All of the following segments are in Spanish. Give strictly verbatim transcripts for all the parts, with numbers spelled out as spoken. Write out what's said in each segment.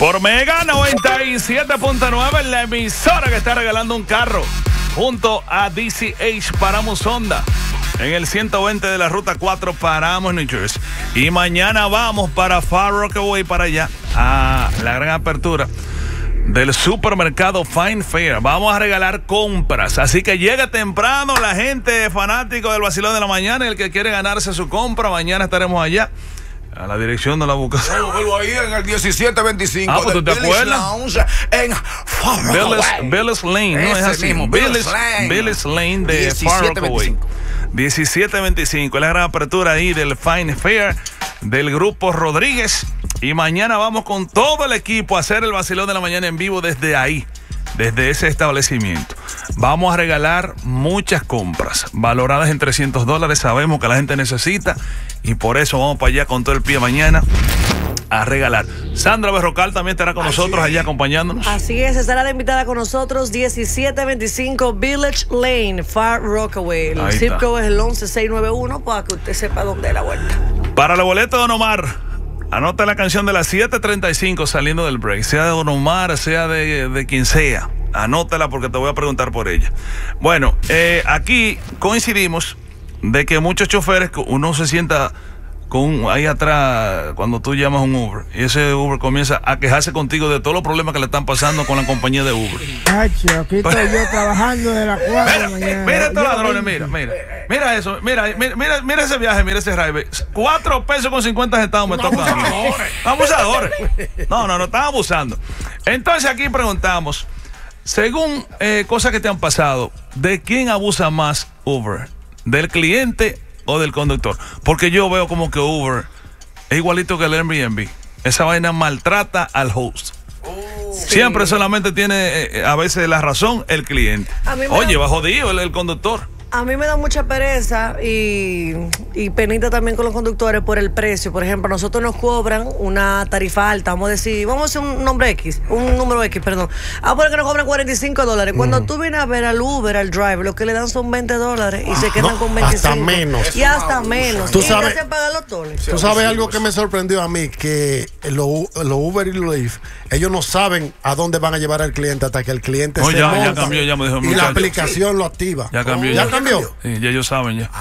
Por Mega noventa y siete punto nueve, la emisora que está regalando un carro junto a D C H. Paramos Honda en el ciento veinte de la ruta cuatro, Paramos, New Jersey. Y mañana vamos para Far Rockaway, para allá, a la gran apertura del supermercado Fine Fair. Vamos a regalar compras, así que llega temprano la gente fanático del vacilón de la mañana, el que quiere ganarse su compra. Mañana estaremos allá. A la dirección no la buscas. Bueno, vuelvo ahí en el diecisiete veinticinco. Ah, pues tú te acuerdas. En Billis Lane, no es así. Mismo, Billis Lane. Billis Lane de Far Rockaway. diecisiete veinticinco. Es la gran apertura ahí del Fine Fair del Grupo Rodríguez. Y mañana vamos con todo el equipo a hacer el vacilón de la mañana en vivo desde ahí, desde ese establecimiento. Vamos a regalar muchas compras valoradas en trescientos dólares. Sabemos que la gente necesita y por eso vamos para allá con todo el pie mañana a regalar. Sandra Berrocal también estará con nosotros allá acompañándonos. Así es, estará de invitada con nosotros. Diecisiete veinticinco Village Lane, Far Rockaway. El zip code es el once seis nueve uno para que usted sepa dónde es la vuelta. Para el boleto de Don Omar, anota la canción de las siete treinta y cinco saliendo del break, sea de Don Omar, sea de, de quien sea. Anótala porque te voy a preguntar por ella. Bueno, eh, aquí coincidimos de que muchos choferes, uno se sienta con ahí atrás cuando tú llamas un Uber y ese Uber comienza a quejarse contigo de todos los problemas que le están pasando con la compañía de Uber. Cacho, aquí estoy yo trabajando de las cuatro de la mañana. Mira estos ladrones, mira, mira. Mira eso, mira, mira, mira ese viaje, mira ese ride. Cuatro pesos con cincuenta centavos me tocan. Abusadores. No, no, no, están abusando. Entonces aquí preguntamos, según eh, cosas que te han pasado, ¿de quién abusa más Uber? ¿Del cliente o del conductor? Porque yo veo como que Uber es igualito que el Airbnb. Esa vaina maltrata al host. Oh, Siempre sí. Solamente tiene eh, a veces la razón el cliente. Oye, va jodido el, el conductor. A mí me da mucha pereza y, y penita también con los conductores por el precio. Por ejemplo, nosotros nos cobran una tarifa alta, vamos a decir, vamos a hacer un nombre X, un número X, perdón. Ah, porque nos cobran cuarenta y cinco dólares. Cuando mm. tú vienes a ver al Uber, al driver, lo que le dan son veinte dólares y se quedan no, con veinticinco. Hasta menos. Y hasta menos. ¿Tú y sabes, se pagan los toles. Tú sabes algo que me sorprendió a mí, que los lo Uber y los Lyft, ellos no saben a dónde van a llevar al cliente hasta que el cliente no, se ya, monta ya cambió, ya me dijo, y muchacho. la aplicación lo activa. Ya cambió. Oh, ya, ya cambió. Sí, ya ellos saben ya.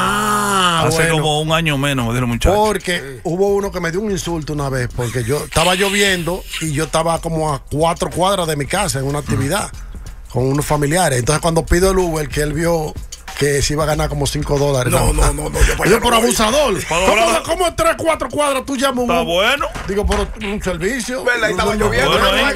Ah, Hace bueno. como un año menos, me dijeron muchachos. Porque sí. Hubo uno que me dio un insulto una vez, porque yo estaba lloviendo y yo estaba como a cuatro cuadras de mi casa en una actividad mm. con unos familiares. Entonces cuando pido el Uber, que él vio que se iba a ganar como cinco dólares. No, no, no, no. Yo, yo por abusador. ¿Cómo, ¿Cómo en tres, cuatro cuadras tú llamas un Está bueno. Digo, por un servicio. ¿Verdad? Y estaba lloviendo.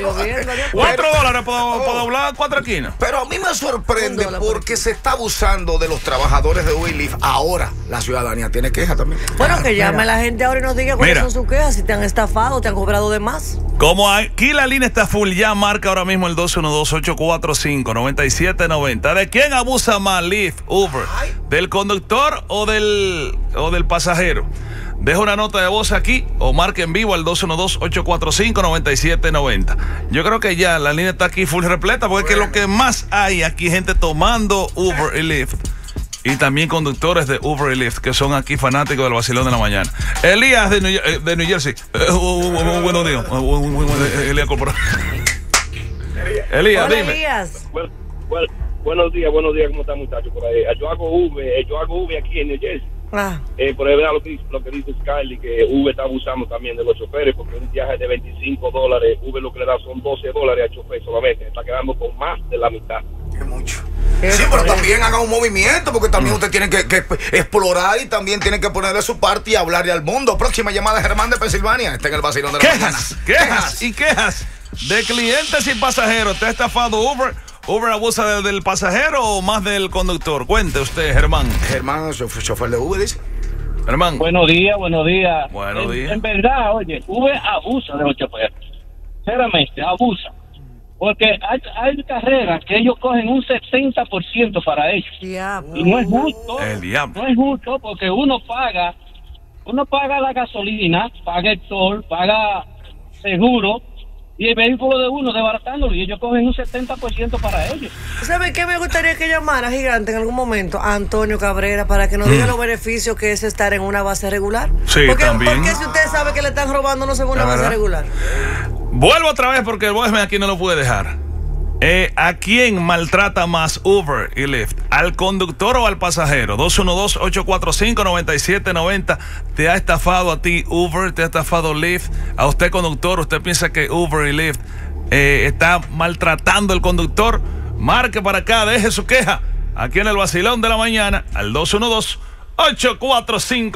Cuatro dólares para doblar cuatro esquinas. Pero a mí me sorprende porque se está abusando de los trabajadores de Uber y Lyft. Ahora la ciudadanía tiene quejas también. Bueno, que llame la gente ahora y nos diga cuáles son sus quejas, si te han estafado, te han cobrado de más. Como aquí la línea está full, ya marca ahora mismo el dos uno dos, ocho cuatro cinco, nueve siete nueve cero. ¿De quién abusa más, Lyft, Uber? Ay. ¿Del conductor o del, o del pasajero? Deja una nota de voz aquí o marque en vivo al dos uno dos, ocho cuatro cinco, nueve siete nueve cero. Yo creo que ya la línea está aquí full repleta porque bueno. Es que lo que más hay aquí, gente tomando Uber y Lyft. Y también conductores de Uber y Lyft que son aquí fanáticos del vacilón de la mañana. Elías de New, de New Jersey. Uh, uh, uh, buenos días. Uh, uh, uh, uh, Elías Corporal. Elías, Hola, dime. Elías. Bueno, bueno, buenos días, buenos días. ¿Cómo están, muchachos? Por ahí. Yo hago Uber, yo hago Uber aquí en New Jersey. Ah. Eh, por ahí vea lo que, lo que dice Skyly, que Uber está abusando también de los choferes, porque un viaje de veinticinco dólares, Uber lo que le da son doce dólares al chofer solamente. Está quedando con más de la mitad. Es mucho. Sí, pero también haga un movimiento, porque también usted tiene que, que explorar y también tiene que ponerle su parte y hablarle al mundo. Próxima llamada, Germán de Pensilvania. Está en el vacilón de la quejas, mañana. Quejas, quejas y quejas de clientes y pasajeros. ¿Te ha estafado Uber? ¿Uber abusa del, del pasajero o más del conductor? Cuente usted, Germán. Germán, chofer de Uber, dice. Germán. Buenos días, buenos días. Buenos en, días. En verdad, oye, Uber abusa de los choferes. Sinceramente, abusa. Porque hay, hay carreras que ellos cogen un setenta por ciento para ellos. Diablo. Y no es justo. El diablo. No es justo porque uno paga, uno paga la gasolina, paga el toll, paga seguro. Y el vehículo de uno desbaratándolo y ellos cogen un setenta por ciento para ellos. ¿Sabe qué me gustaría que llamara, Gigante, en algún momento a Antonio Cabrera para que nos mm. diga los beneficios que es estar en una base regular? Sí, porque, también. Porque si usted sabe que le están robando, no se ve una base regular. Vuelvo otra vez porque el voicemail aquí no lo pude dejar. Eh, ¿A quién maltrata más Uber y Lyft? ¿Al conductor o al pasajero? dos uno dos, ocho cuatro cinco, nueve siete nueve cero. ¿Te ha estafado a ti Uber? ¿Te ha estafado Lyft? ¿A usted conductor? ¿Usted piensa que Uber y Lyft eh, está maltratando al conductor? Marque para acá, deje su queja aquí en el vacilón de la mañana al dos uno dos, ocho cuatro cinco